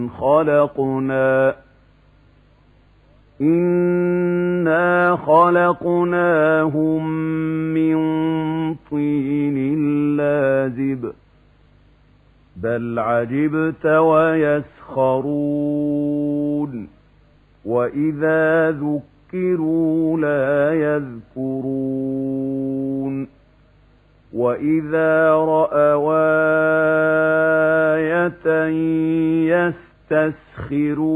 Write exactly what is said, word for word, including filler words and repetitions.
خلقنا إنا خلقناهم من طين لازب بل عجبت ويسخرون وإذا ذكروا لا يذكرون وإذا رأوا آية يستسخرون